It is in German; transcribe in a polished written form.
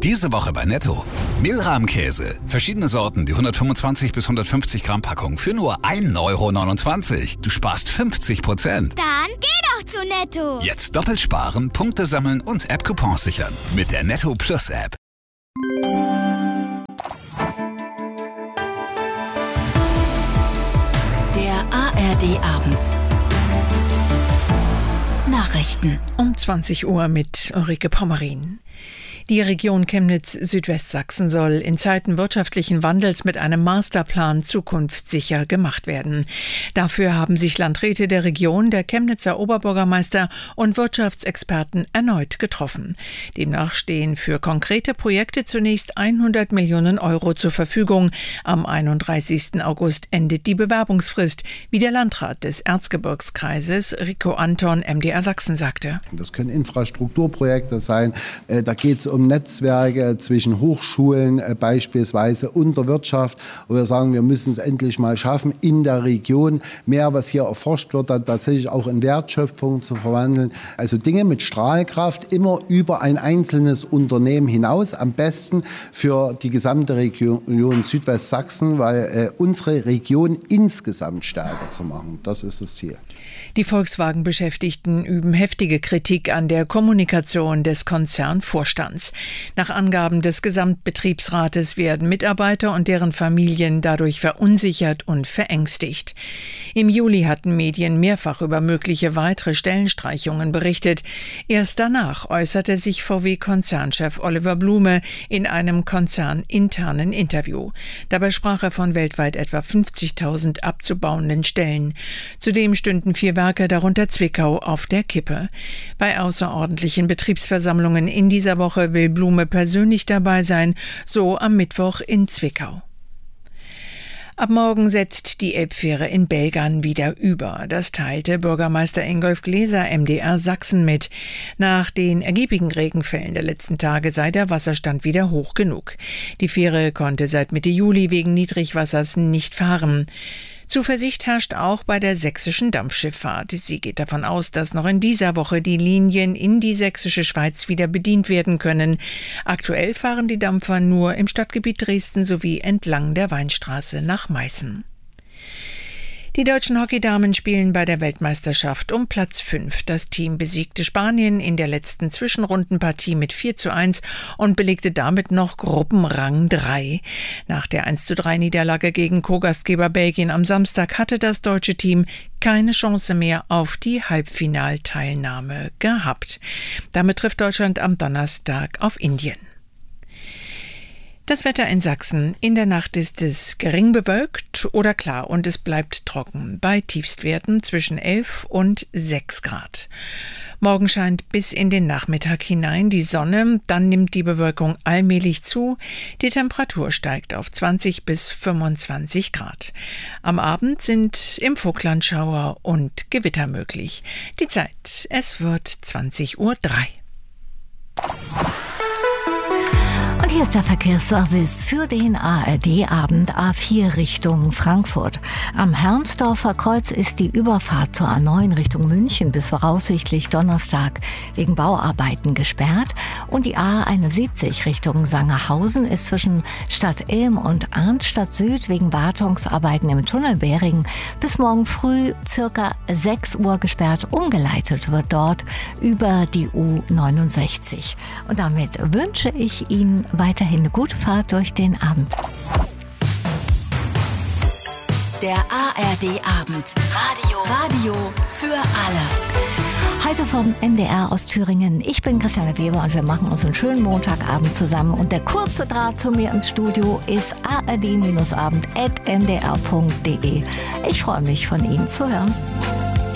Diese Woche bei Netto. Mehlrahmkäse. Verschiedene Sorten, die 125 bis 150 Gramm Packung für nur 1,29 €. Du sparst 50%. Dann geh doch zu Netto. Jetzt doppelt sparen, Punkte sammeln und App-Coupons sichern. Mit der Netto Plus App. Der ARD-Abend. Nachrichten. Um 20 Uhr mit Ulrike Pommerin. Die Region Chemnitz-Südwestsachsen soll in Zeiten wirtschaftlichen Wandels mit einem Masterplan zukunftssicher gemacht werden. Dafür haben sich Landräte der Region, der Chemnitzer Oberbürgermeister und Wirtschaftsexperten erneut getroffen. Demnach stehen für konkrete Projekte zunächst 100 Millionen € zur Verfügung. Am 31. August endet die Bewerbungsfrist, wie der Landrat des Erzgebirgskreises Rico Anton MDR Sachsen sagte. Das können Infrastrukturprojekte sein, da geht es um Netzwerke zwischen Hochschulen beispielsweise und der Wirtschaft, wo wir sagen, wir müssen es endlich mal schaffen, in der Region mehr, was hier erforscht wird, dann tatsächlich auch in Wertschöpfung zu verwandeln. Also Dinge mit Strahlkraft immer über ein einzelnes Unternehmen hinaus, am besten für die gesamte Region Südwestsachsen, weil unsere Region insgesamt stärker zu machen. Das ist das Ziel. Die Volkswagen-Beschäftigten üben heftige Kritik an der Kommunikation des Konzernvorstands. Nach Angaben des Gesamtbetriebsrates werden Mitarbeiter und deren Familien dadurch verunsichert und verängstigt. Im Juli hatten Medien mehrfach über mögliche weitere Stellenstreichungen berichtet. Erst danach äußerte sich VW-Konzernchef Oliver Blume in einem konzerninternen Interview. Dabei sprach er von weltweit etwa 50.000 abzubauenden Stellen. Zudem stünden 4 Werke, darunter Zwickau, auf der Kippe. Bei außerordentlichen Betriebsversammlungen in dieser Woche will Blume persönlich dabei sein, so am Mittwoch in Zwickau. Ab morgen setzt die Elbfähre in Belgern wieder über. Das teilte Bürgermeister Ingolf Gläser MDR Sachsen mit. Nach den ergiebigen Regenfällen der letzten Tage sei der Wasserstand wieder hoch genug. Die Fähre konnte seit Mitte Juli wegen Niedrigwassers nicht fahren. Zuversicht herrscht auch bei der sächsischen Dampfschifffahrt. Sie geht davon aus, dass noch in dieser Woche die Linien in die sächsische Schweiz wieder bedient werden können. Aktuell fahren die Dampfer nur im Stadtgebiet Dresden sowie entlang der Weinstraße nach Meißen. Die deutschen Hockeydamen spielen bei der Weltmeisterschaft um Platz 5. Das Team besiegte Spanien in der letzten Zwischenrundenpartie mit 4:1 und belegte damit noch Gruppenrang 3. Nach der 1:3-Niederlage gegen Co-Gastgeber Belgien am Samstag hatte das deutsche Team keine Chance mehr auf die Halbfinalteilnahme gehabt. Damit trifft Deutschland am Donnerstag auf Indien. Das Wetter in Sachsen. In der Nacht ist es gering bewölkt oder klar und es bleibt trocken bei Tiefstwerten zwischen 11 und 6 Grad. Morgen scheint bis in den Nachmittag hinein die Sonne, dann nimmt die Bewölkung allmählich zu. Die Temperatur steigt auf 20 bis 25 Grad. Am Abend sind im Vogtland Schauer und Gewitter möglich. Die Zeit, es wird 20:03 Uhr. Und hier ist der Verkehrsservice für den ARD-Abend A4 Richtung Frankfurt. Am Herrnsdorfer Kreuz ist die Überfahrt zur A9 Richtung München bis voraussichtlich Donnerstag wegen Bauarbeiten gesperrt. Und die A71 Richtung Sangerhausen ist zwischen Stadt Ilm und Arnstadt Süd wegen Wartungsarbeiten im Tunnel Beringen bis morgen früh circa 6 Uhr gesperrt. Umgeleitet wird dort über die U69. Und damit wünsche ich Ihnen weiterhin eine gute Fahrt durch den Abend. Der ARD-Abend. Radio für alle. Heute vom NDR aus Thüringen. Ich bin Christiane Weber und wir machen uns einen schönen Montagabend zusammen. Und der kurze Draht zu mir ins Studio ist ard-abend@ndr.de. Ich freue mich, von Ihnen zu hören.